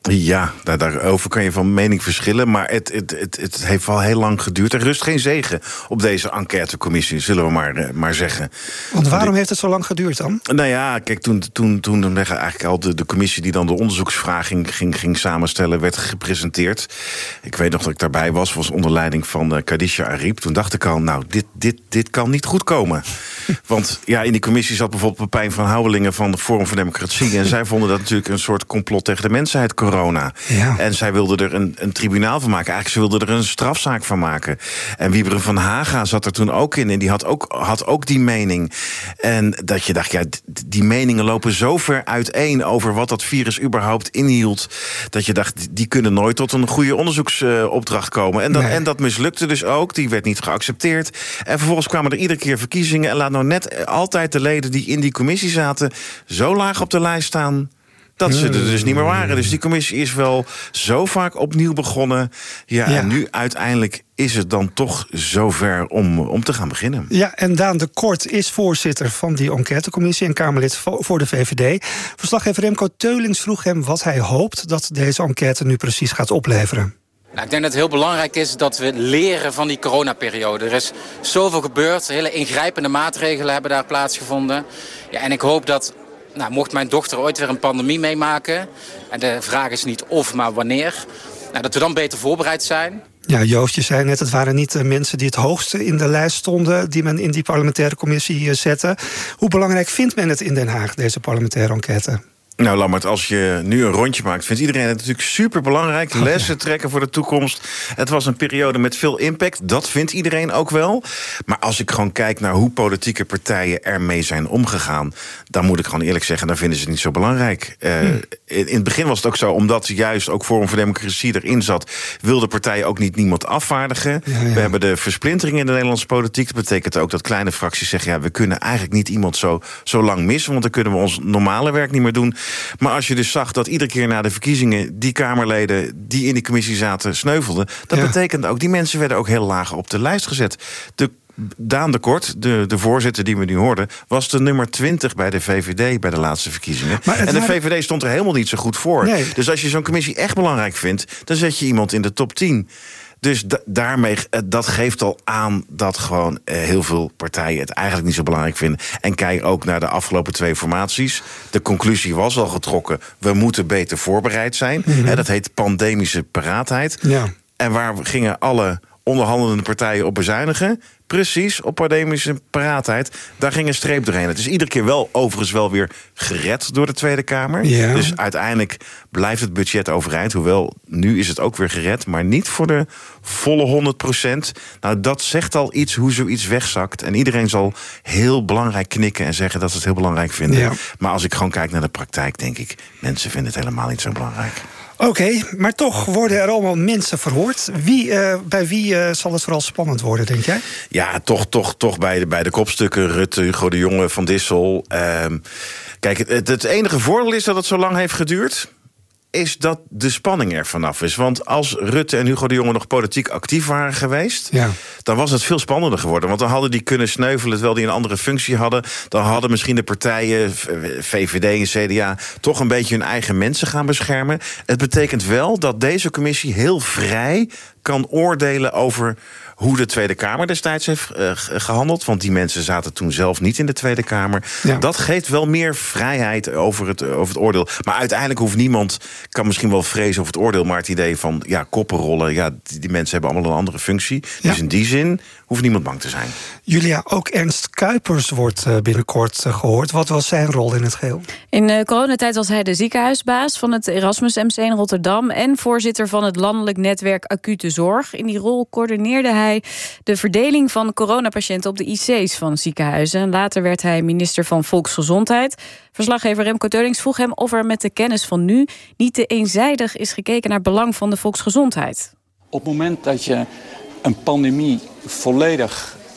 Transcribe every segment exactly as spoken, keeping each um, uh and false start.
Ja, daar, daarover kan je van mening verschillen. Maar het, het, het, het heeft wel heel lang geduurd. Er rust geen zegen op deze enquêtecommissie, zullen we maar, maar zeggen. Want waarom heeft het zo lang geduurd dan? Nou ja, kijk, toen, toen, toen eigenlijk al de, de commissie die dan de onderzoeksvraag ging, ging, ging samenstellen, werd gepresenteerd. Ik weet nog dat ik daarbij was, was onder leiding van uh, Khadija Arib. Toen dacht ik al, nou, dit, dit, dit kan niet goed komen. Want ja, in die commissie zat bijvoorbeeld Pepijn van Houwelingen van de Forum voor Democratie. En zij vonden dat natuurlijk een soort complot tegen de mensheid, corona. Ja. En zij wilden er een, een tribunaal van maken. Eigenlijk, ze wilden er een strafzaak van maken. En Wieberen van Haga zat er toen ook in. En die had ook, had ook die mening. En dat je dacht, ja, die meningen lopen zo ver uiteen over wat dat virus überhaupt inhield, dat je dacht, die kunnen nooit tot een goede onderzoeksopdracht komen. En dat, nee. en dat mislukte dus ook. Die werd niet geaccepteerd. En vervolgens kwamen er iedere keer verkiezingen. En laat nou net altijd de leden die in die commissie zaten zo laag op de lijst staan dat ze er dus niet meer waren. Dus die commissie is wel zo vaak opnieuw begonnen. Ja, ja. En nu uiteindelijk is het dan toch zover om, om te gaan beginnen. Ja, en Daan de Kort is voorzitter van die enquêtecommissie en Kamerlid voor de V V D. Verslaggever Remco Teulings vroeg hem wat hij hoopt dat deze enquête nu precies gaat opleveren. Nou, ik denk dat het heel belangrijk is dat we leren van die coronaperiode. Er is zoveel gebeurd, hele ingrijpende maatregelen hebben daar plaatsgevonden. Ja, en ik hoop dat, nou, mocht mijn dochter ooit weer een pandemie meemaken, en de vraag is niet of, maar wanneer, nou, dat we dan beter voorbereid zijn. Ja, Joost, je zei net, het waren niet de mensen die het hoogste in de lijst stonden die men in die parlementaire commissie zette. Hoe belangrijk vindt men het in Den Haag, deze parlementaire enquête? Nou, Lammert, als je nu een rondje maakt, vindt iedereen het natuurlijk super belangrijk. Lessen trekken voor de toekomst. Het was een periode met veel impact. Dat vindt iedereen ook wel. Maar als ik gewoon kijk naar hoe politieke partijen ermee zijn omgegaan, dan moet ik gewoon eerlijk zeggen, dan vinden ze het niet zo belangrijk. Uh, hmm. in, in het begin was het ook zo, omdat juist ook Forum voor Democratie erin zat, wilden partijen ook niet niemand afvaardigen. Ja, ja. We hebben de versplintering in de Nederlandse politiek. Dat betekent ook dat kleine fracties zeggen, ja, we kunnen eigenlijk niet iemand zo, zo lang missen, want dan kunnen we ons normale werk niet meer doen. Maar als je dus zag dat iedere keer na de verkiezingen die Kamerleden die in die commissie zaten sneuvelden, dat ja. betekent ook, die mensen werden ook heel laag op de lijst gezet. De Daan de Kort, de, de voorzitter die we nu hoorden, was de nummer twintig bij de V V D bij de laatste verkiezingen. En de waren... V V D stond er helemaal niet zo goed voor. Nee. Dus als je zo'n commissie echt belangrijk vindt, dan zet je iemand in de top tien. Dus da- daarmee, dat geeft al aan dat gewoon uh, heel veel partijen het eigenlijk niet zo belangrijk vinden. En kijk ook naar de afgelopen twee formaties. De conclusie was al getrokken, we moeten beter voorbereid zijn. Mm-hmm. He, dat heet pandemische paraatheid. Ja. En waar gingen alle onderhandelende partijen op bezuinigen? Precies, op pandemische paraatheid. Daar ging een streep doorheen. Het is iedere keer wel overigens wel weer gered door de Tweede Kamer. Ja. Dus uiteindelijk blijft het budget overeind. Hoewel, nu is het ook weer gered. Maar niet voor de volle honderd procent. Nou, dat zegt al iets hoe zoiets wegzakt. En iedereen zal heel belangrijk knikken en zeggen dat ze het heel belangrijk vinden. Ja. Maar als ik gewoon kijk naar de praktijk, denk ik, mensen vinden het helemaal niet zo belangrijk. Oké, okay, maar toch worden er allemaal mensen verhoord. Wie, uh, bij wie uh, zal het vooral spannend worden, denk jij? Ja, toch, toch, toch bij, de, bij de kopstukken. Rutte, Hugo de Jonge, Van Dissel. Uh, kijk, het, het enige voordeel is dat het zo lang heeft geduurd, is dat de spanning er vanaf is. Want als Rutte en Hugo de Jonge nog politiek actief waren geweest, ja. dan was het veel spannender geworden. Want dan hadden die kunnen sneuvelen terwijl die een andere functie hadden. Dan hadden misschien de partijen, V V D en C D A, toch een beetje hun eigen mensen gaan beschermen. Het betekent wel dat deze commissie heel vrij kan oordelen over hoe de Tweede Kamer destijds heeft uh, gehandeld. Want die mensen zaten toen zelf niet in de Tweede Kamer. Ja. Dat geeft wel meer vrijheid over het, over het oordeel. Maar uiteindelijk hoeft niemand, kan misschien wel vrezen over het oordeel, maar het idee van ja, koppenrollen, ja, die, die mensen hebben allemaal een andere functie. Ja. Dus in die zin hoeft niemand bang te zijn. Julia, ook Ernst Kuipers wordt binnenkort gehoord. Wat was zijn rol in het geheel? In de coronatijd was hij de ziekenhuisbaas van het Erasmus M C in Rotterdam en voorzitter van het landelijk netwerk Acute Zorg. In die rol coördineerde hij de verdeling van coronapatiënten op de I C's van ziekenhuizen. Later werd hij minister van Volksgezondheid. Verslaggever Remco Teulings vroeg hem of er met de kennis van nu niet te eenzijdig is gekeken naar het belang van de volksgezondheid. Op het moment dat je een pandemie volledig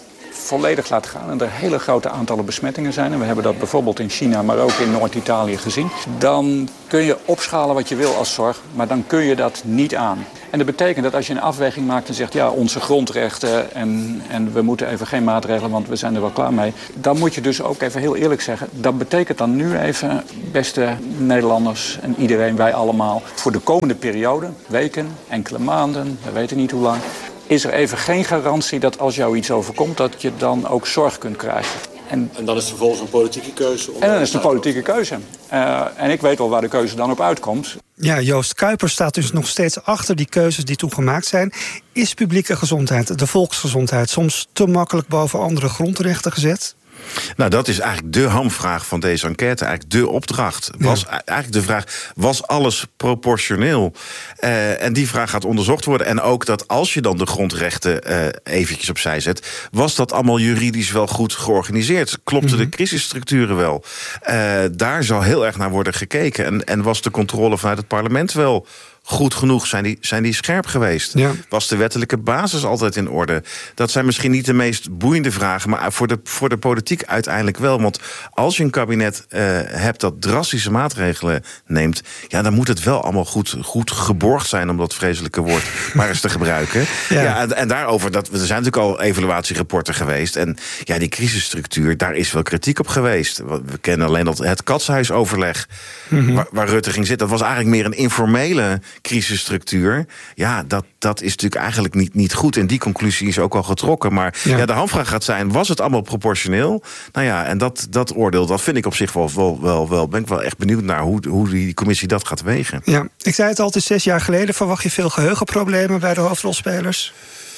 volledig laat gaan en er hele grote aantallen besmettingen zijn, en we hebben dat bijvoorbeeld in China, maar ook in Noord-Italië gezien, dan kun je opschalen wat je wil als zorg, maar dan kun je dat niet aan. En dat betekent dat als je een afweging maakt en zegt, ja, onze grondrechten en, en we moeten even geen maatregelen, want we zijn er wel klaar mee, dan moet je dus ook even heel eerlijk zeggen, dat betekent dan nu even, beste Nederlanders en iedereen, wij allemaal, voor de komende periode, weken, enkele maanden, we weten niet hoe lang, is er even geen garantie dat als jou iets overkomt, dat je dan ook zorg kunt krijgen. En, en dan is het vervolgens een politieke keuze. Om en dan is het een politieke keuze. Uh, en ik weet wel waar de keuze dan op uitkomt. Ja, Joost Kuipers staat dus nog steeds achter die keuzes die toen gemaakt zijn. Is publieke gezondheid, de volksgezondheid, soms te makkelijk boven andere grondrechten gezet? Nou, dat is eigenlijk de hamvraag van deze enquête. Eigenlijk de opdracht. Was ja. Eigenlijk de vraag, was alles proportioneel? Uh, en die vraag gaat onderzocht worden. En ook dat als je dan de grondrechten uh, eventjes opzij zet, was dat allemaal juridisch wel goed georganiseerd? Klopten mm-hmm. de crisisstructuren wel? Uh, daar zal heel erg naar worden gekeken. En, en was de controle vanuit het parlement wel goed genoeg? Zijn die, zijn die scherp geweest? Ja. Was de wettelijke basis altijd in orde? Dat zijn misschien niet de meest boeiende vragen, maar voor de, voor de politiek uiteindelijk wel. Want als je een kabinet uh, hebt dat drastische maatregelen neemt, ja, dan moet het wel allemaal goed, goed geborgd zijn, om dat vreselijke woord maar eens te gebruiken. Ja. Ja, en, en daarover, dat, er zijn natuurlijk al evaluatierapporten geweest. En ja, die crisisstructuur, daar is wel kritiek op geweest. We kennen alleen dat het katshuisoverleg, mm-hmm. waar, waar Rutte ging zitten, dat was eigenlijk meer een informele crisisstructuur. Ja, dat, dat is natuurlijk eigenlijk niet, niet goed. En die conclusie is ook al getrokken. Maar ja. Ja, de hamvraag gaat zijn, was het allemaal proportioneel? Nou ja, en dat, dat oordeel, dat vind ik op zich wel, wel, wel, wel ben ik wel echt benieuwd naar hoe, hoe die commissie dat gaat wegen. Ja, ik zei het al, het is zes jaar geleden. Verwacht je veel geheugenproblemen bij de hoofdrolspelers?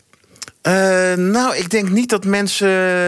Uh, nou, ik denk niet dat mensen...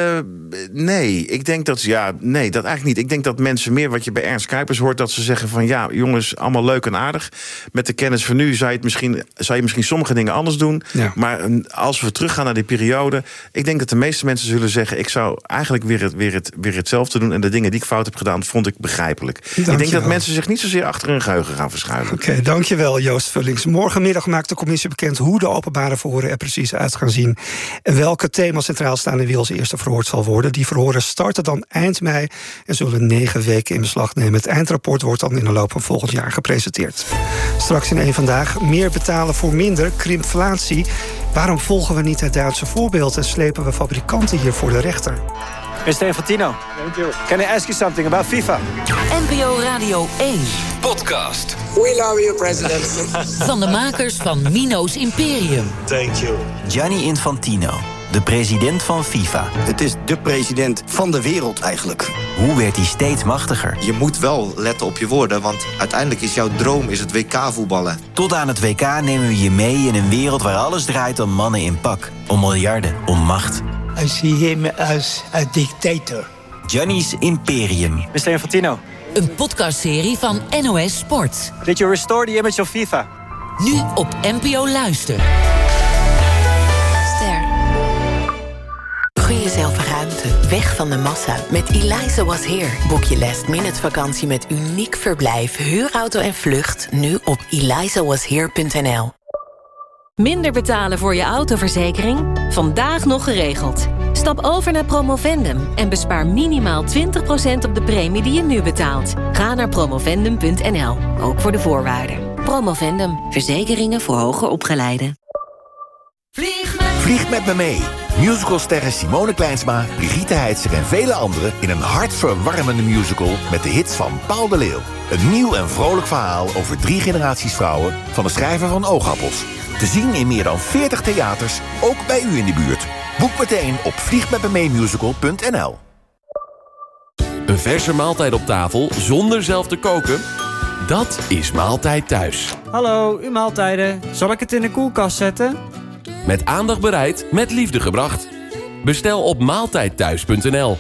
Nee, ik denk dat... Ja, nee, dat eigenlijk niet. Ik denk dat mensen meer, wat je bij Ernst Kuipers hoort, dat ze zeggen van, ja, jongens, allemaal leuk en aardig. Met de kennis van nu zou je, het misschien, zou je misschien sommige dingen anders doen. Ja. Maar als we teruggaan naar die periode, ik denk dat de meeste mensen zullen zeggen, ik zou eigenlijk weer, het, weer, het, weer hetzelfde doen. En de dingen die ik fout heb gedaan, vond ik begrijpelijk. Dank ik denk dat mensen zich niet zozeer achter hun geheugen gaan verschuilen. Oké, okay, dankjewel, Joost Vullings. Morgenmiddag maakt de commissie bekend hoe de openbare verhoren er precies uit gaan zien. En welke thema centraal staan en wie als eerste verhoord zal worden. Die verhoren starten dan eind mei en zullen negen weken in beslag nemen. Het eindrapport wordt dan in de loop van volgend jaar gepresenteerd. Straks in één Vandaag, meer betalen voor minder, krimpflatie. Waarom volgen we niet het Duitse voorbeeld en slepen we fabrikanten hier voor de rechter? mister Infantino, can I ask you something about FIFA? N P O Radio één. Podcast. We love you, president. Van de makers van Mino's Imperium. Thank you. Gianni Infantino, de president van FIFA. Het is de president van de wereld eigenlijk. Hoe werd hij steeds machtiger? Je moet wel letten op je woorden, want uiteindelijk is jouw droom is het W K voetballen. Tot aan het W K nemen we je mee in een wereld waar alles draait om mannen in pak. Om miljarden, om macht. I see him as a dictator. Gianni's Imperium. mister Infantino. Een podcastserie van N O S Sport. Did you restore the image of FIFA? Nu op N P O Luister. Ster. Gun jezelf ruimte, weg van de massa. Met Eliza Was Here boek je last minute vakantie met uniek verblijf, huurauto en vlucht. Nu op eliza was here punt n l. Minder betalen voor je autoverzekering? Vandaag nog geregeld. Stap over naar Promovendum en bespaar minimaal twintig procent op de premie die je nu betaalt. Ga naar promovendum punt n l, ook voor de voorwaarden. Promovendum, verzekeringen voor hoger opgeleiden. Vlieg met, Vlieg met me mee. Musicalsterren Simone Kleinsma, Brigitte Heitzer en vele anderen in een hartverwarmende musical met de hits van Paul de Leeuw. Een nieuw en vrolijk verhaal over drie generaties vrouwen van de schrijver van Oogappels. Te zien in meer dan veertig theaters, ook bij u in de buurt. Boek meteen op vlieg met me mee musical punt n l. Een verse maaltijd op tafel zonder zelf te koken? Dat is Maaltijd Thuis. Hallo, uw maaltijden. Zal ik het in de koelkast zetten? Met aandacht bereid, met liefde gebracht. Bestel op maaltijdthuis punt n l.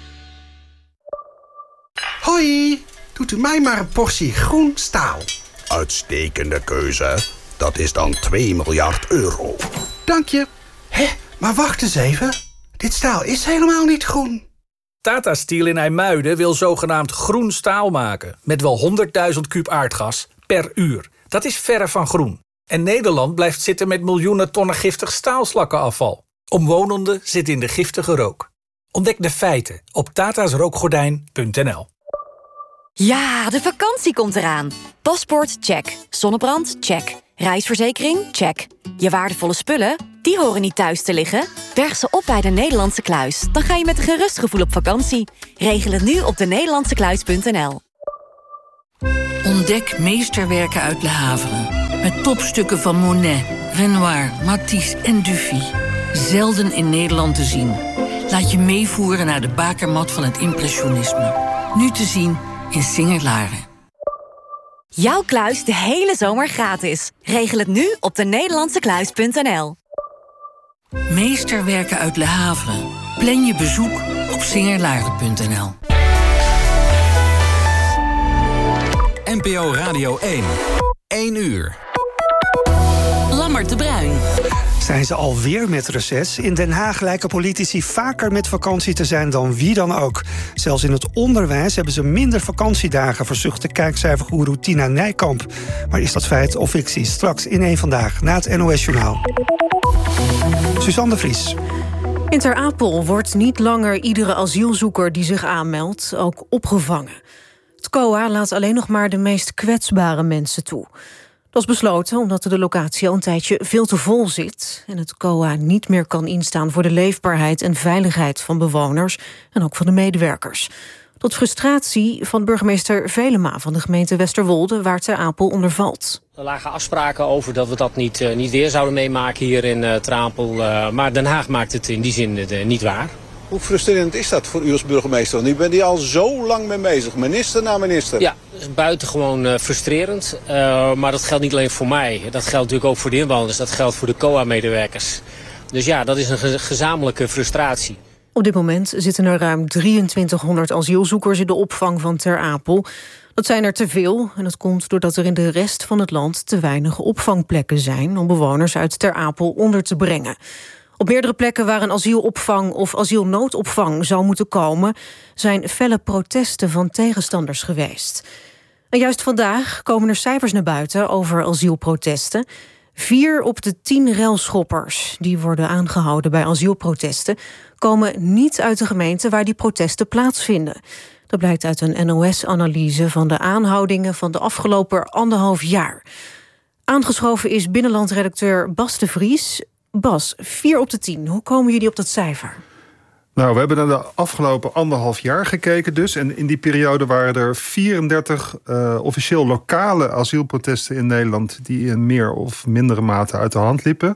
Hoi, doet u mij maar een portie groen staal. Uitstekende keuze. Dat is dan twee miljard euro. Dank je. Hé, maar wacht eens even. Dit staal is helemaal niet groen. Tata Steel in IJmuiden wil zogenaamd groen staal maken. Met wel honderdduizend kuub aardgas per uur. Dat is verre van groen. En Nederland blijft zitten met miljoenen tonnen giftig staalslakkenafval. Omwonenden zitten in de giftige rook. Ontdek de feiten op tatasrookgordijn punt n l. Ja, de vakantie komt eraan. Paspoort, check. Zonnebrand, check. Reisverzekering, check. Je waardevolle spullen, die horen niet thuis te liggen. Berg ze op bij de Nederlandse Kluis. Dan ga je met een gerust gevoel op vakantie. Regel het nu op de nederlandse kluis punt n l. Ontdek meesterwerken uit Le Havre. Met topstukken van Monet, Renoir, Matisse en Dufy. Zelden in Nederland te zien. Laat je meevoeren naar de bakermat van het impressionisme. Nu te zien in Singer-Laren. Jouw kluis de hele zomer gratis. Regel het nu op de nederlandse kluis punt n l. Meesterwerken uit Le Havre. Plan je bezoek op singerlaren punt n l. N P O Radio één. één uur. Lammert de Bruin. Zijn ze alweer met reces? In Den Haag lijken politici vaker met vakantie te zijn dan wie dan ook. Zelfs in het onderwijs hebben ze minder vakantiedagen, verzucht de kijkcijfergoeroe Tina Nijkamp. Maar is dat feit of fictie? Straks in één Vandaag, na het N O S-journaal. Suzanne de Vries. In Ter Apel wordt niet langer iedere asielzoeker die zich aanmeldt ook opgevangen. Het C O A laat alleen nog maar de meest kwetsbare mensen toe. Dat is besloten omdat de locatie al een tijdje veel te vol zit en het C O A niet meer kan instaan voor de leefbaarheid en veiligheid van bewoners en ook van de medewerkers. Tot frustratie van burgemeester Velema van de gemeente Westerwolde, waar Ter Apel onder valt. Er lagen afspraken over dat we dat niet, uh, niet weer zouden meemaken hier in uh, Ter Apel. Uh, maar Den Haag maakt het in die zin uh, niet waar. Hoe frustrerend is dat voor u als burgemeester? Want u bent hier al zo lang mee bezig, minister na minister. Ja, dat is buitengewoon uh, frustrerend. Uh, maar dat geldt niet alleen voor mij. Dat geldt natuurlijk ook voor de inwoners. Dat geldt voor de C O A-medewerkers. Dus ja, dat is een ge- gezamenlijke frustratie. Op dit moment zitten er ruim drieëntwintighonderd asielzoekers in de opvang van Ter Apel. Dat zijn er te veel en dat komt doordat er in de rest van het land te weinig opvangplekken zijn om bewoners uit Ter Apel onder te brengen. Op meerdere plekken waar een asielopvang of asielnoodopvang zou moeten komen, zijn felle protesten van tegenstanders geweest. En juist vandaag komen er cijfers naar buiten over asielprotesten. Vier op de tien relschoppers die worden aangehouden bij asielprotesten komen niet uit de gemeente waar die protesten plaatsvinden. Dat blijkt uit een N O S-analyse van de aanhoudingen van de afgelopen anderhalf jaar. Aangeschoven is binnenlandredacteur Bas de Vries. Bas, vier op de tien. Hoe komen jullie op dat cijfer? Nou, we hebben naar de afgelopen anderhalf jaar gekeken dus. En in die periode waren er vierendertig uh, officieel lokale asielprotesten in Nederland die in meer of mindere mate uit de hand liepen.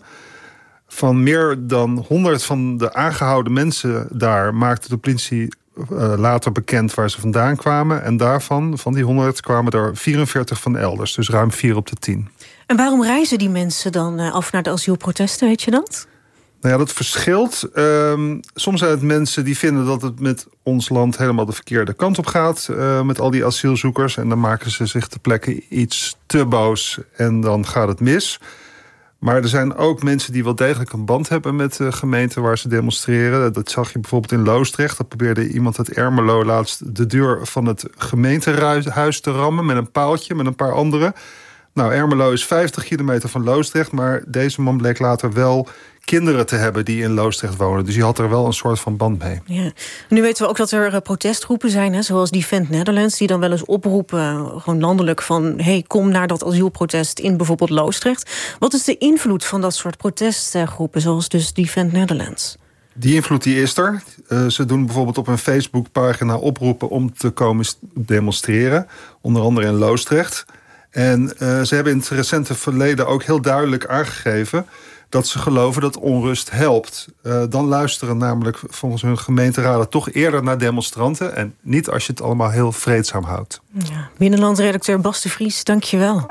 Van meer dan honderd van de aangehouden mensen daar maakte de politie uh, later bekend waar ze vandaan kwamen. En daarvan, van die honderd, kwamen er vierenveertig van elders. Dus ruim vier op de tien. En waarom reizen die mensen dan af naar de asielprotesten, weet je dat? Nou ja, dat verschilt. Um, soms zijn het mensen die vinden dat het met ons land helemaal de verkeerde kant op gaat. Uh, met al die asielzoekers. En dan maken ze zich ter plekke iets te boos en dan gaat het mis. Maar er zijn ook mensen die wel degelijk een band hebben met de gemeente waar ze demonstreren. Dat zag je bijvoorbeeld in Loosdrecht. Dat probeerde iemand uit Ermelo laatst de deur van het gemeentehuis te rammen met een paaltje, met een paar anderen. Nou, Ermelo is vijftig kilometer van Loosdrecht, maar deze man bleek later wel kinderen te hebben die in Loosdrecht wonen. Dus die had er wel een soort van band mee. Ja. Nu weten we ook dat er protestgroepen zijn, hè, zoals Defend Netherlands, die dan wel eens oproepen, gewoon landelijk, van hey, kom naar dat asielprotest in bijvoorbeeld Loosdrecht. Wat is de invloed van dat soort protestgroepen, zoals dus Defend Netherlands? Die invloed die is er. Uh, ze doen bijvoorbeeld op een Facebookpagina oproepen om te komen demonstreren. Onder andere in Loosdrecht. En uh, ze hebben in het recente verleden ook heel duidelijk aangegeven dat ze geloven dat onrust helpt. Uh, dan luisteren namelijk volgens hun gemeenteraden toch eerder naar demonstranten en niet als je het allemaal heel vreedzaam houdt. Ja, binnenlandredacteur Bas de Vries, dank je wel.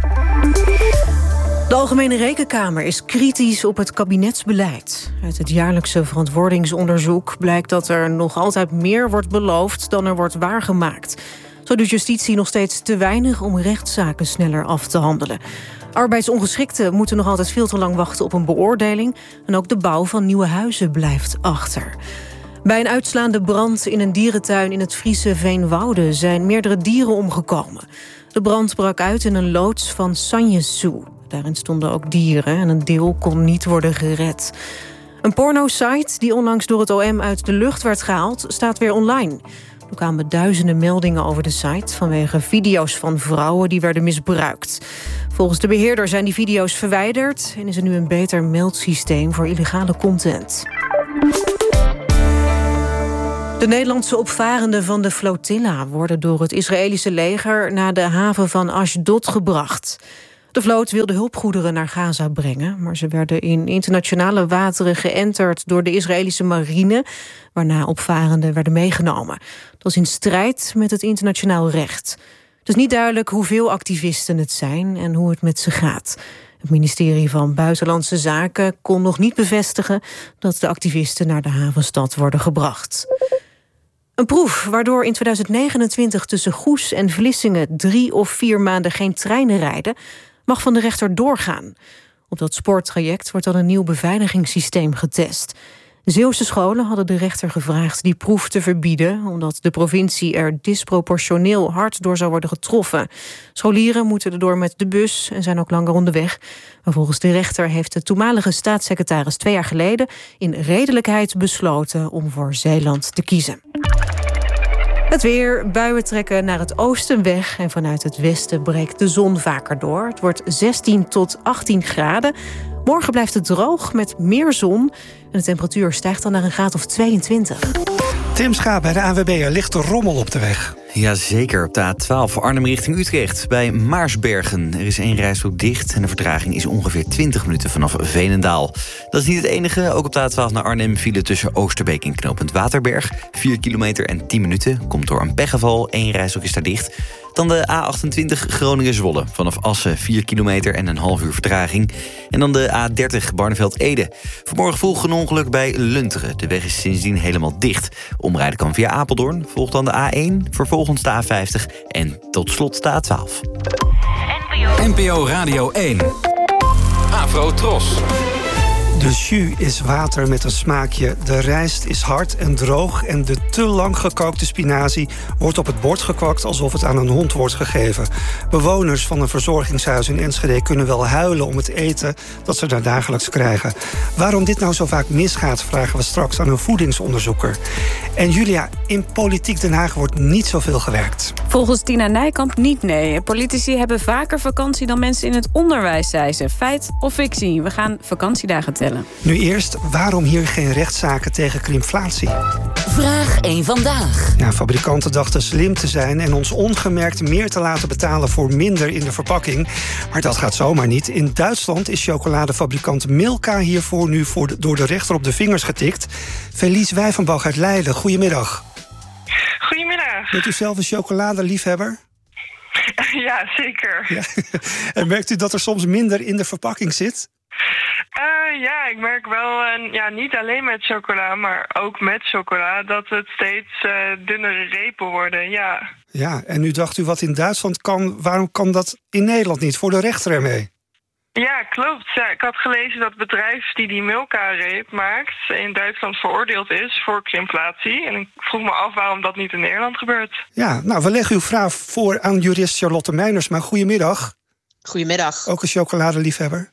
De Algemene Rekenkamer is kritisch op het kabinetsbeleid. Uit het jaarlijkse verantwoordingsonderzoek blijkt dat er nog altijd meer wordt beloofd dan er wordt waargemaakt. Zo doet justitie nog steeds te weinig om rechtszaken sneller af te handelen. Arbeidsongeschikten moeten nog altijd veel te lang wachten op een beoordeling. En ook de bouw van nieuwe huizen blijft achter. Bij een uitslaande brand in een dierentuin in het Friese Veenwouden zijn meerdere dieren omgekomen. De brand brak uit in een loods van Sanje Zoo. Daarin stonden ook dieren en een deel kon niet worden gered. Een pornosite die onlangs door het O M uit de lucht werd gehaald, staat weer online. Er kwamen duizenden meldingen over de site vanwege video's van vrouwen die werden misbruikt. Volgens de beheerder zijn die video's verwijderd en is er nu een beter meldsysteem voor illegale content. De Nederlandse opvarenden van de flotilla worden door het Israëlische leger naar de haven van Ashdod gebracht. De vloot wilde hulpgoederen naar Gaza brengen, maar ze werden in internationale wateren geënterd door de Israëlische marine, waarna opvarenden werden meegenomen. Dat is in strijd met het internationaal recht. Het is niet duidelijk hoeveel activisten het zijn en hoe het met ze gaat. Het ministerie van Buitenlandse Zaken kon nog niet bevestigen dat de activisten naar de havenstad worden gebracht. Een proef waardoor in tweeduizend negenentwintig tussen Goes en Vlissingen drie of vier maanden geen treinen rijden, mag van de rechter doorgaan. Op dat spoortraject wordt dan een nieuw beveiligingssysteem getest. Zeeuwse scholen hadden de rechter gevraagd die proef te verbieden, omdat de provincie er disproportioneel hard door zou worden getroffen. Scholieren moeten erdoor met de bus en zijn ook langer onderweg. Maar volgens de rechter heeft de toenmalige staatssecretaris twee jaar geleden in redelijkheid besloten om voor Zeeland te kiezen. Het weer, buien trekken naar het oosten weg en vanuit het westen breekt de zon vaker door. Het wordt zestien tot achttien graden. Morgen blijft het droog met meer zon en de temperatuur stijgt dan naar een graad of tweeëntwintig. Tim Schaap bij de A N W B, er ligt een rommel op de weg. Jazeker, op de A twaalf Arnhem richting Utrecht bij Maarsbergen. Er is één rijstrook dicht en de vertraging is ongeveer twintig minuten vanaf Veenendaal. Dat is niet het enige, ook op de A twaalf naar Arnhem file tussen Oosterbeek en knooppunt Waterberg. vier kilometer en tien minuten, komt door een pechgeval, één rijstrook is daar dicht. Dan de A achtentwintig Groningen-Zwolle. Vanaf Assen vier kilometer en een half uur vertraging. En dan de A dertig Barneveld-Ede. Vanmorgen vroeg een ongeluk bij Lunteren. De weg is sindsdien helemaal dicht. Omrijden kan via Apeldoorn. Volgt dan de A één, vervolgens de A vijftig en tot slot de A twaalf. N P O Radio één. Afro Tros. De jus is water met een smaakje. De rijst is hard en droog. En de te lang gekookte spinazie wordt op het bord gekwakt alsof het aan een hond wordt gegeven. Bewoners van een verzorgingshuis in Enschede kunnen wel huilen om het eten dat ze daar dagelijks krijgen. Waarom dit nou zo vaak misgaat, vragen we straks aan een voedingsonderzoeker. En Julia, in Politiek Den Haag wordt niet zoveel gewerkt. Volgens Tina Nijkamp niet, nee. Politici hebben vaker vakantie dan mensen in het onderwijs, zei ze. Feit of fictie? We gaan vakantiedagen tellen. Nu eerst, waarom hier geen rechtszaken tegen krimflatie? Vraag één vandaag. Ja, fabrikanten dachten slim te zijn en ons ongemerkt meer te laten betalen voor minder in de verpakking. Maar dat gaat zomaar niet. In Duitsland is chocoladefabrikant Milka hiervoor nu voor de, door de rechter op de vingers getikt. Felice Wijvenbach uit Leiden, goedemiddag. Goedemiddag. Bent u zelf een chocoladeliefhebber? Ja, zeker. Ja. En merkt u dat er soms minder in de verpakking zit? Uh, ja, ik merk wel, en ja, niet alleen met chocola, maar ook met chocola, dat het steeds uh, dunnere repen worden, ja. Ja, en nu dacht u wat in Duitsland kan, waarom kan dat in Nederland niet? Voor de rechter ermee? Ja, klopt. Ja, ik had gelezen dat het bedrijf die die Milka-reep maakt in Duitsland veroordeeld is voor krimflatie. En ik vroeg me af waarom dat niet in Nederland gebeurt. Ja, nou, we leggen uw vraag voor aan jurist Charlotte Meinersma. Goedemiddag. Goedemiddag. Ook een chocoladeliefhebber?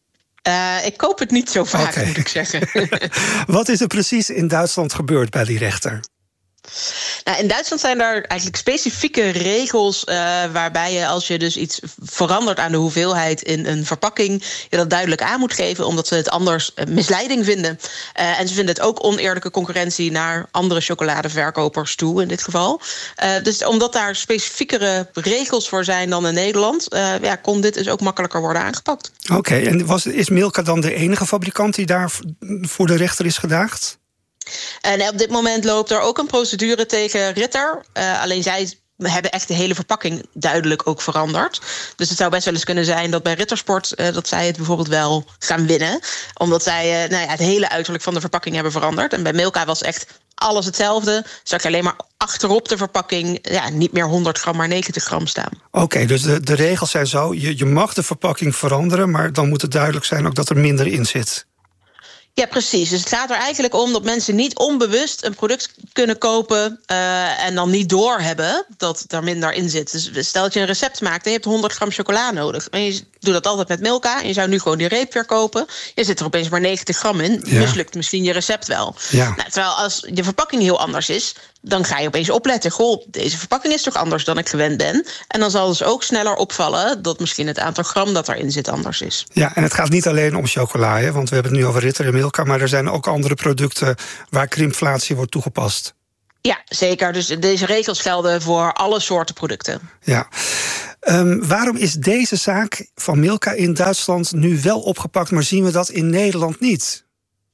Uh, ik koop het niet zo vaak, okay. Moet ik zeggen. Wat is er precies in Duitsland gebeurd bij die rechter? Nou, in Duitsland zijn er eigenlijk specifieke regels uh, waarbij je als je dus iets verandert aan de hoeveelheid in een verpakking, je dat duidelijk aan moet geven, omdat ze het anders uh, misleiding vinden. Uh, en ze vinden het ook oneerlijke concurrentie naar andere chocoladeverkopers toe in dit geval. Uh, dus omdat daar specifiekere regels voor zijn dan in Nederland, uh, ja, kon dit dus ook makkelijker worden aangepakt. Oké, okay, en was, is Milka dan de enige fabrikant die daar voor de rechter is gedaagd? En op dit moment loopt er ook een procedure tegen Ritter. Uh, alleen zij hebben echt de hele verpakking duidelijk ook veranderd. Dus het zou best wel eens kunnen zijn dat bij Rittersport Uh, dat zij het bijvoorbeeld wel gaan winnen. Omdat zij uh, nou ja, het hele uiterlijk van de verpakking hebben veranderd. En bij Milka was echt alles hetzelfde. Zag je alleen maar achterop de verpakking ja, niet meer honderd gram, maar negentig gram staan. Oké, okay, dus de, de regels zijn zo. Je, je mag de verpakking veranderen, maar dan moet het duidelijk zijn ook dat er minder in zit. Ja, precies. Dus het gaat er eigenlijk om dat mensen niet onbewust een product kunnen kopen Uh, en dan niet doorhebben dat er minder in zit. Dus stel dat je een recept maakt en je hebt honderd gram chocola nodig. En je doe dat altijd met Milka. En je zou nu gewoon die reep weer kopen. Je zit er opeens maar negentig gram in. Ja. Mislukt misschien je recept wel. Ja. Nou, terwijl als de verpakking heel anders is, dan ga je opeens opletten. Goh, deze verpakking is toch anders dan ik gewend ben. En dan zal dus ook sneller opvallen dat misschien het aantal gram dat erin zit anders is. Ja, en het gaat niet alleen om chocola, hè, want we hebben het nu over Ritter en Milka, maar er zijn ook andere producten waar krimflatie wordt toegepast. Ja, zeker. Dus deze regels gelden voor alle soorten producten. Ja. Um, waarom is deze zaak van Milka in Duitsland nu wel opgepakt, maar zien we dat in Nederland niet?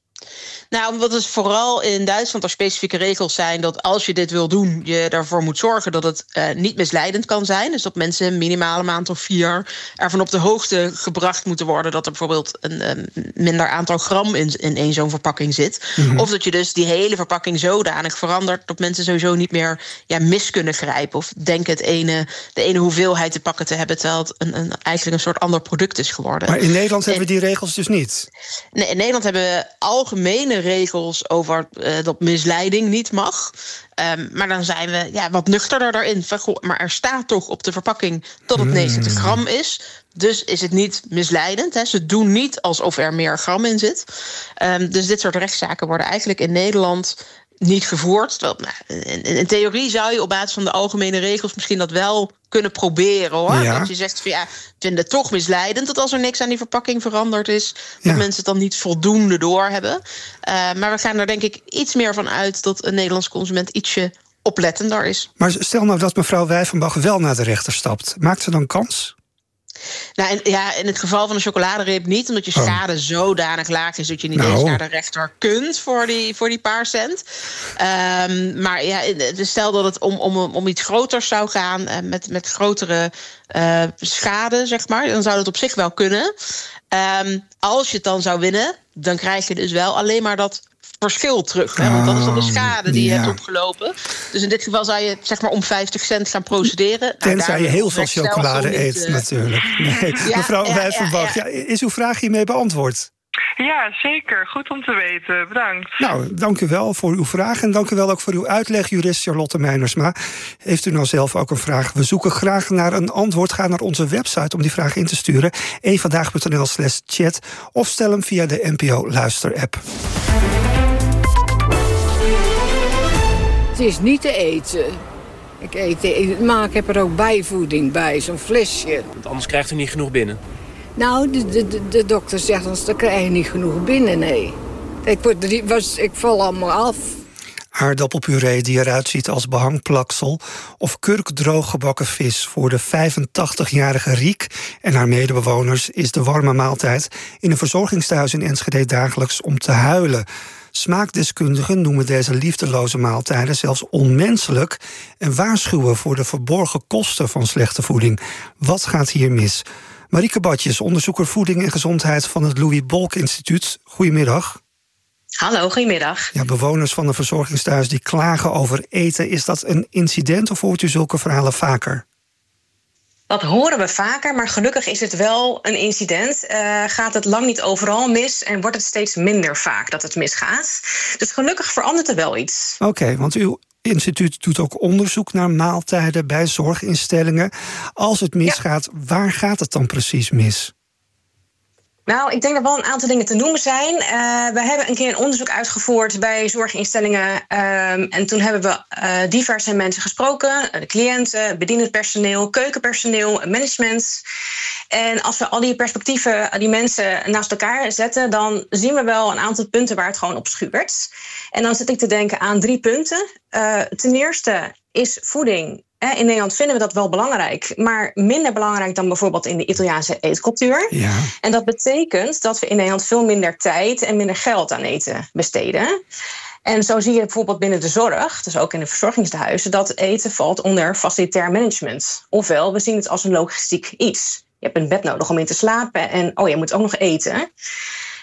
Nou, omdat het vooral in Duitsland er specifieke regels zijn dat als je dit wil doen, je ervoor moet zorgen dat het uh, niet misleidend kan zijn. Dus dat mensen minimaal een maand of vier ervan op de hoogte gebracht moeten worden dat er bijvoorbeeld een um, minder aantal gram in, in één zo'n verpakking zit. Mm-hmm. Of dat je dus die hele verpakking zodanig verandert dat mensen sowieso niet meer ja, mis kunnen grijpen. Of denken het ene, de ene hoeveelheid te pakken te hebben, terwijl het een, een, eigenlijk een soort ander product is geworden. Maar in Nederland en, hebben we die regels dus niet? Nee, in Nederland hebben we algemene regels over uh, dat misleiding niet mag. Um, maar dan zijn we ja, wat nuchterder daarin. Van, goh, maar er staat toch op de verpakking dat het negentig gram is. Dus is het niet misleidend. Hè. Ze doen niet alsof er meer gram in zit. Um, dus dit soort rechtszaken worden eigenlijk in Nederland niet gevoerd. Nou, in, in theorie zou je op basis van de algemene regels misschien dat wel kunnen proberen, hoor. Ja. Dat je zegt van ja, ik vind het toch misleidend dat als er niks aan die verpakking veranderd is, ja. dat mensen het dan niet voldoende doorhebben. Uh, maar we gaan er denk ik iets meer van uit dat een Nederlands consument ietsje oplettender is. Maar stel nou dat mevrouw Wijvenbach wel naar de rechter stapt. Maakt ze dan kans? Nou, in, ja, in het geval van de chocoladereep niet, omdat je schade oh. zodanig laag is dat je niet nou. eens naar de rechter kunt voor die, voor die paar cent. Um, maar ja, stel dat het om, om, om iets groters zou gaan, uh, met, met grotere uh, schade, zeg maar, dan zou dat op zich wel kunnen. Um, als je het dan zou winnen, dan krijg je dus wel alleen maar dat verschil terug. Hè? Want dat is dan de schade die je ja. hebt opgelopen. Dus in dit geval zou je zeg maar om vijftig cent gaan procederen. Tenzij nou, je heel veel chocolade eet, uh... natuurlijk. Nee. Ja, mevrouw ja, Wijvenbach, ja, ja. ja, is uw vraag hiermee beantwoord? Ja, zeker. Goed om te weten. Bedankt. Nou, dank u wel voor uw vraag en dank u wel ook voor uw uitleg, jurist Charlotte Meinersma. Heeft u nou zelf ook een vraag? We zoeken graag naar een antwoord. Ga naar onze website om die vraag in te sturen. eenvandaag punt n l slash chat of stel hem via de N P O Luister-app. Het is niet te eten. Ik eet, maar ik heb er ook bijvoeding bij, zo'n flesje. Want anders krijgt u niet genoeg binnen? Nou, de, de, de dokter zegt ons, dan krijg je niet genoeg binnen, nee. Ik, word, was, ik val allemaal af. Aardappelpuree die eruit ziet als behangplaksel of kurkdroog gebakken vis. Voor de vijfentachtigjarige Riek en haar medebewoners is de warme maaltijd in een verzorgingstehuis in Enschede dagelijks om te huilen. Smaakdeskundigen noemen deze liefdeloze maaltijden zelfs onmenselijk en waarschuwen voor de verborgen kosten van slechte voeding. Wat gaat hier mis? Marieke Badjes, onderzoeker voeding en gezondheid van het Louis Bolk Instituut. Goedemiddag. Hallo, goedemiddag. Ja, bewoners van een verzorgingstehuis die klagen over eten. Is dat een incident of hoort u zulke verhalen vaker? Dat horen we vaker, maar gelukkig is het wel een incident. Uh, gaat het lang niet overal mis en wordt het steeds minder vaak dat het misgaat. Dus gelukkig verandert er wel iets. Oké, okay, want uw instituut doet ook onderzoek naar maaltijden bij zorginstellingen. Als het misgaat, ja. waar gaat het dan precies mis? Nou, ik denk dat wel een aantal dingen te noemen zijn. Uh, we hebben een keer een onderzoek uitgevoerd bij zorginstellingen. Uh, en toen hebben we uh, diverse mensen gesproken. De cliënten, bedienend personeel, keukenpersoneel, management. En als we al die perspectieven, die mensen naast elkaar zetten, dan zien we wel een aantal punten waar het gewoon op schuurt. En dan zit ik te denken aan drie punten. Uh, ten eerste is voeding. In Nederland vinden we dat wel belangrijk, maar minder belangrijk dan bijvoorbeeld in de Italiaanse eetcultuur. Ja. En dat betekent dat we in Nederland veel minder tijd en minder geld aan eten besteden. En zo zie je bijvoorbeeld binnen de zorg, dus ook in de verzorgingstehuizen, dat eten valt onder facilitair management. Ofwel, we zien het als een logistiek iets. Je hebt een bed nodig om in te slapen en oh, je moet ook nog eten.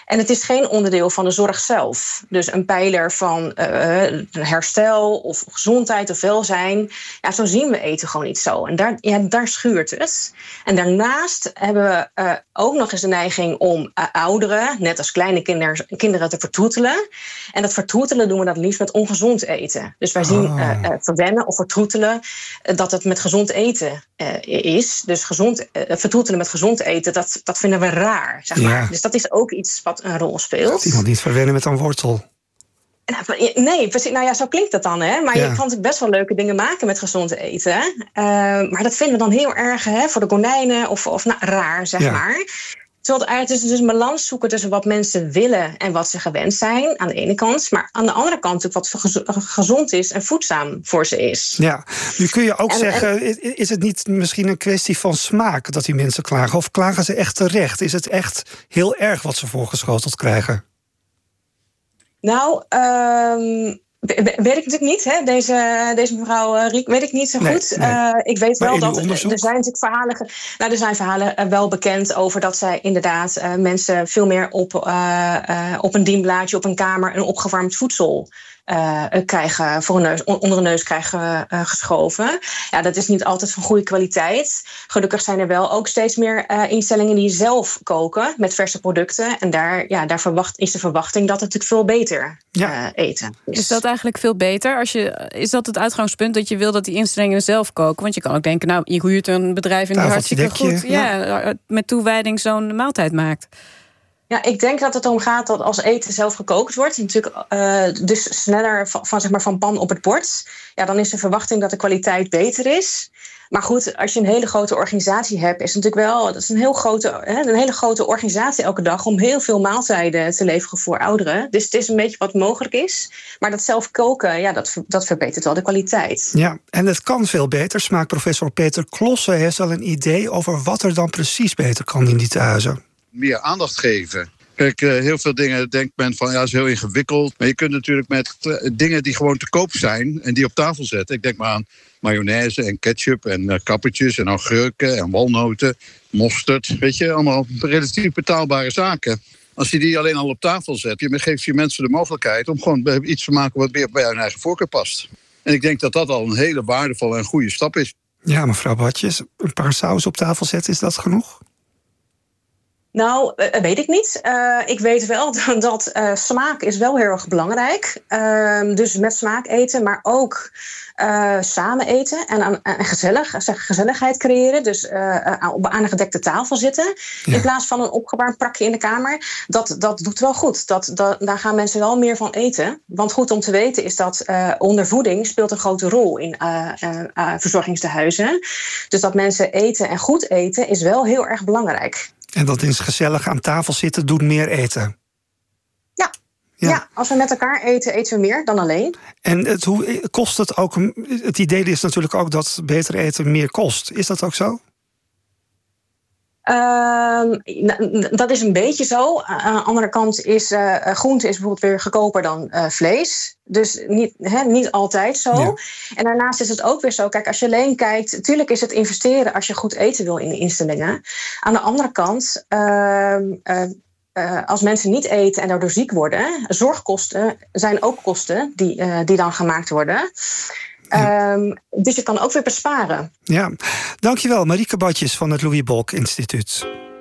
En het is geen onderdeel van de zorg zelf. Dus een pijler van uh, herstel of gezondheid of welzijn. Ja, zo zien we eten gewoon niet zo. En daar, ja, daar schuurt het. En daarnaast hebben we uh, ook nog eens de neiging om uh, ouderen, net als kleine kinders, kinderen, te vertroetelen. En dat vertroetelen doen we dat liefst met ongezond eten. Dus wij zien uh, uh, verwennen of vertroetelen uh, dat het met gezond eten uh, is. Dus gezond, uh, vertroetelen met gezond eten, dat, dat vinden we raar, zeg maar. Ja. Dus dat is ook iets wat een rol speelt. Dat iemand niet verwennen met een wortel. Nee, precies. Nou ja, zo klinkt dat dan, hè. Maar ja. je kan natuurlijk best wel leuke dingen maken met gezond eten. Uh, maar dat vinden we dan heel erg, hè, voor de konijnen of, of nou, raar, zeg ja. maar. Terwijl het eigenlijk dus een balans zoeken tussen wat mensen willen en wat ze gewend zijn, aan de ene kant. Maar aan de andere kant natuurlijk wat gezond is en voedzaam voor ze is. Ja, nu kun je ook en, zeggen, en, is het niet misschien een kwestie van smaak dat die mensen klagen? Of klagen ze echt terecht? Is het echt heel erg wat ze voorgeschoteld krijgen? Nou, um, weet ik natuurlijk niet. Hè? Deze, deze mevrouw uh, Riek weet ik niet zo nee, goed. Nee. Uh, ik weet maar wel dat onderzoek? er zijn natuurlijk verhalen. Nou, er zijn verhalen uh, wel bekend over dat zij inderdaad uh, mensen veel meer op, uh, uh, op een dienblaadje, op een kamer, een opgewarmd voedsel Uh, krijgen voor een neus, onder een neus krijgen uh, geschoven. Ja, dat is niet altijd van goede kwaliteit. Gelukkig zijn er wel ook steeds meer uh, instellingen die zelf koken met verse producten. En daar, ja, daar verwacht, is de verwachting dat het natuurlijk veel beter ja. uh, eten is. Is dat eigenlijk veel beter? Als je, is dat het uitgangspunt dat je wil dat die instellingen zelf koken? Want je kan ook denken, nou, je huurt een bedrijf in die hartstikke goed ja, ja. met toewijding zo'n maaltijd maakt. Ja, ik denk dat het om gaat dat als eten zelf gekookt wordt, natuurlijk uh, dus sneller van, van, zeg maar, van pan op het bord, ja, dan is de verwachting dat de kwaliteit beter is. Maar goed, als je een hele grote organisatie hebt, is het natuurlijk wel, dat is een heel grote, hè, een hele grote organisatie elke dag om heel veel maaltijden te leveren voor ouderen. Dus het is een beetje wat mogelijk is. Maar dat zelf koken, ja, dat, dat verbetert wel de kwaliteit. Ja, en het kan veel beter. Smaakprofessor Peter Klossen heeft al een idee over wat er dan precies beter kan in die tehuizen. Meer aandacht geven. Kijk, uh, heel veel dingen denkt men van ja, is heel ingewikkeld. Maar je kunt natuurlijk met uh, dingen die gewoon te koop zijn en die op tafel zetten. Ik denk maar aan mayonaise en ketchup en uh, kappertjes en augurken en walnoten, mosterd. Weet je, allemaal relatief betaalbare zaken. Als je die alleen al op tafel zet, je geeft je mensen de mogelijkheid om gewoon iets te maken wat meer bij hun eigen voorkeur past. En ik denk dat dat al een hele waardevolle en goede stap is. Ja, mevrouw Badjes, een paar saus op tafel zetten, is dat genoeg? Nou, uh, weet ik niet. Uh, ik weet wel dat, dat uh, smaak is wel heel erg belangrijk. Uh, dus met smaak eten, maar ook uh, samen eten en, en gezellig, zeg, gezelligheid creëren. Dus uh, aan een gedekte tafel zitten. Ja. In plaats van een opgewarmd prakje in de kamer. Dat, dat doet wel goed. Dat, dat, daar gaan mensen wel meer van eten. Want goed om te weten is dat uh, ondervoeding speelt een grote rol in uh, uh, uh, verzorgingstehuizen. Dus dat mensen eten en goed eten is wel heel erg belangrijk. En dat is gezellig aan tafel zitten, doet meer eten. Ja. Ja. ja, als we met elkaar eten, eten we meer dan alleen. En het, hoe kost het ook? Het idee is natuurlijk ook dat beter eten meer kost. Is dat ook zo? Uh, dat is een beetje zo. Aan de andere kant is uh, groente is bijvoorbeeld weer goedkoper dan uh, vlees. Dus niet, he, niet altijd zo. Ja. En daarnaast is het ook weer zo. Kijk, als je alleen kijkt, natuurlijk is het investeren als je goed eten wil in de instellingen. Aan de andere kant, uh, uh, uh, als mensen niet eten en daardoor ziek worden, zorgkosten zijn ook kosten die, uh, die dan gemaakt worden. Ja. Um, dus je kan ook weer besparen. Ja, dankjewel Marieke Badjes van het Louis Bolk Instituut.